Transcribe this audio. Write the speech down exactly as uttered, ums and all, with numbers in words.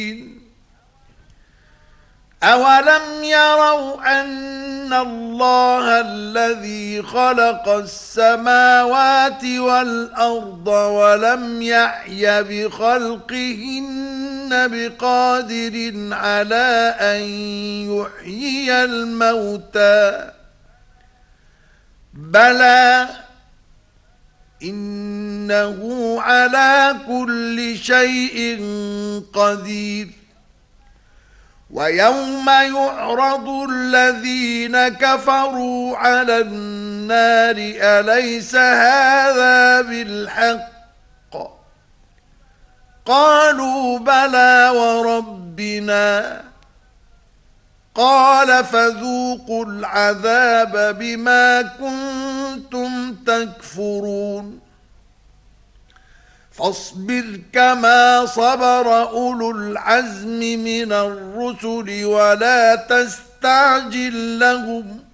أولم يروا أن الله الذي خلق السماوات والأرض ولم يعي بخلقهن بقادر على أن يحيي الموتى بلى إنه على كل شيء قدير. ويوم يعرض الذين كفروا على النار أليس هذا بالحق قالوا بلى وربنا قال فذوقوا العذاب بما كنتم تكفرون. فاصبر كما صبر أولو العزم من الرسل ولا تستعجل لهم